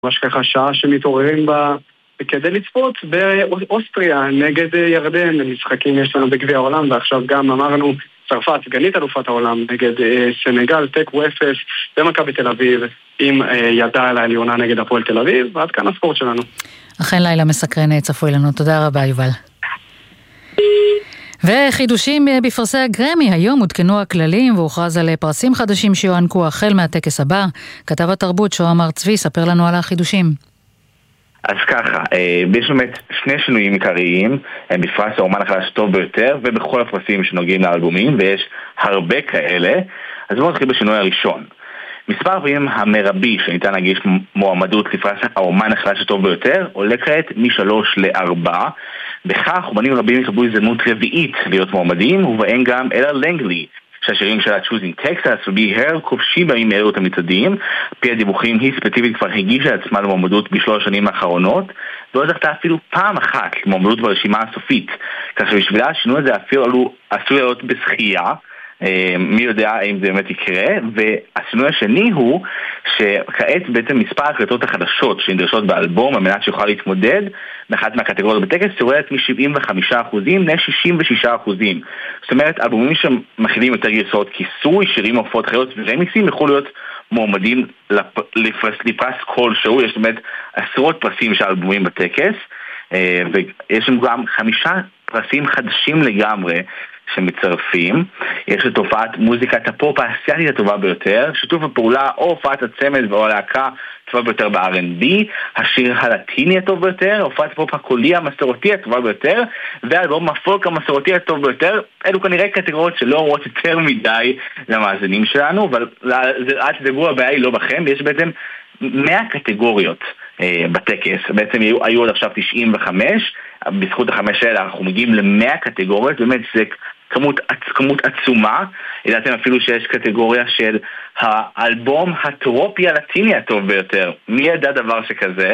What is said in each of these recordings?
ממש ככה שעה שמתעוררים כדי לצפות באוסטריה נגד ירדן. משחקים יש לנו בגביע העולם, ועכשיו גם אמרנו צרפת, סגנית אלופת העולם, נגד סנגל, תיקו 0, ומכבי תל אביב עם ידה על העליונה נגד הפועל תל אביב, ועד כאן הספורט שלנו. אכן לילה מסקרן צפוי לנו, תודה רבה יובל. וחידושים בפרסי הגרמי, היום הותקנו הכללים והוכרז על פרסים חדשים שיוענקו החל מהטקס הבא. כתב התרבות שוהם הר צבי, ספר לנו על החידושים. אז ככה, יש באמת שני שינויים עיקריים בפרס האומן החדש טוב ביותר ובכל הפרסים שנוגעים לאלבומים, ויש הרבה כאלה. אז בואו נתחיל בשינוי הראשון. מספר הפעמים המרבי שניתן להגיש מועמדות לפרס האומן החדש הטוב ביותר עולה כעת מ3 ל4. בכך אומנים רבים יקבלו הזדמנות רביעית להיות מועמדים, ובהם גם אלה לנגלי, שהשירים שלה Choosing Texas ו-Be Here כובשים בימים אלו את המצעדים. פי הדיווחים היא ספציפית כבר הגישה עצמה למועמדות בשלוש השנים האחרונות, ולא זכתה אפילו פעם אחת למועמדות ברשימה הסופית, כך שבשבילה השינוי הזה אפילו עשוי להיות בשחייה. מי יודע האם זה באמת יקרה. והשינוי השני הוא שכעת בעצם מספר הקלטות החדשות שנדרשות באלבום על מנת שיוכל להתמודד באחת מהקטגוריות בטקס יורדת מ-75% ל-66%. זאת אומרת, אלבומים שמכילים יותר גרסאות כיסוי, שירים, הופעות חיות ורמיקסים יכולו להיות מועמדים לפרס כלשהו. יש באמת עשרות פרסים של אלבומים בטקס, ויש לנו גם 5 פרסים חדשים לגמרי שמצרפים. יש את תופעת מוזיקת הפופ האסייתית הטובה ביותר, שיתוף הפעולה או הופעת הצמד או הלהקה הטובה ביותר ב-R&B, השיר הלטיני הטוב ביותר, הופעת הפופ הקולי המסורתי הטובה ביותר, והאלבום הפולק המסורתי הטוב ביותר. אלו כנראה קטגוריות שלא אומרות יותר מדי למאזינים שלנו, אבל עד תדאגו, הבעיה היא לא בכם. יש בעצם 100 קטגוריות בטקס, בעצם היו עד עכשיו 95, בזכות ה5 האלה אנחנו מגיעים ל100 קטגוריות, באמת זה כמות עצומה. ידעתם אפילו שיש קטגוריה של האלבום הטרופי הלטיני הטוב ביותר, מי ידע דבר שכזה?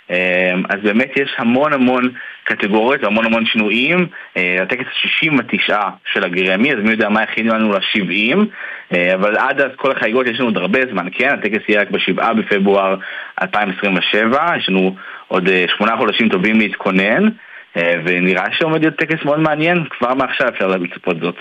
אז באמת יש המון קטגוריות והמון שינויים. הטקס 69 של הגרמי, אז מי יודע מה הכינו לנו ל70, אבל עד אז כל החגיגות יש לנו עוד הרבה זמן, כן? הטקס יהיה רק ב7 בפברואר 2027, יש לנו עוד 8 חודשים טובים להתכונן, ונראה שעומד להיות טקס מאוד מעניין, כבר מעכשיו אפשר לצפות זאת.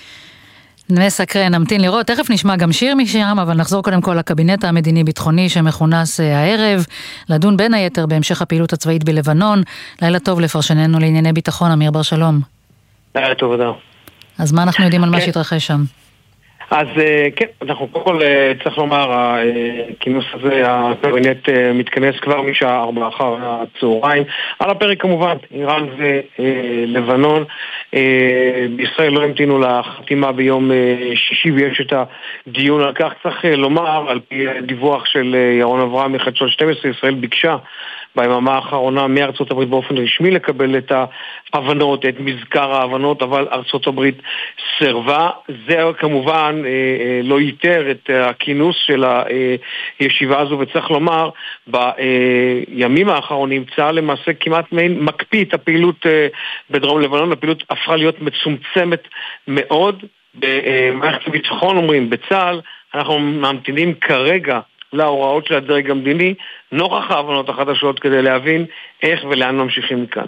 מסקרן, נמתין לראות, תכף נשמע גם שיר משם, אבל נחזור קודם כל לקבינט המדיני-ביטחוני שמכונס הערב, לדון בין היתר בהמשך הפעילות הצבאית בלבנון. לילה טוב לפרשננו לענייני ביטחון, אמיר בר שלום. לילה טוב, תודה. אז מה אנחנו יודעים על מה שהתרחש שם? אז כן, אנחנו קודם כל צריך לומר, הכינוס הזה, הקבינט מתכנס כבר משעה 4 אחר הצהריים. על הפרק כמובן, איראן ולבנון. בישראל לא המתינו לחתימה ביום שישי, ויש את הדיון על כך. צריך לומר, על פי דיווח של ירון אברהם מחדשות 12, ישראל ביקשה ביממה האחרונה מארצות הברית באופן רשמי לקבל את ההבנות, את מזכר ההבנות, אבל ארצות הברית סרבה. זה כמובן לא ייתר את הכינוס של הישיבה הזו, וצריך לומר, בימים האחרונים צה"ל למעשה כמעט מקפיא את הפעילות בדרום לבנון. הפעילות הפכה להיות מצומצמת מאוד. במערכת הביטחון אומרים בצה"ל, אנחנו ממתינים כרגע להוראות של הדרג המדיני נוכח ההבנות החדשות כדי להבין איך ולאן ממשיכים מכאן.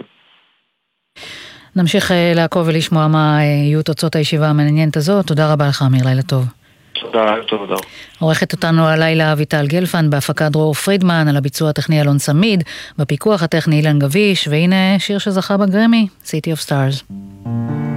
נמשיך לעקוב ולשמוע מה יהיו תוצאות הישיבה המעניינת הזאת. תודה רבה לך אמיר, לילה טוב. תודה, תודה. עורכת אותנו הלילה אביטל גלפן, בהפקה דרור פרידמן, על הביצוע הטכני אלון סמיד, בפיקוח הטכני אילן גביש, והנה שיר שזכה בגרמי, City of Stars.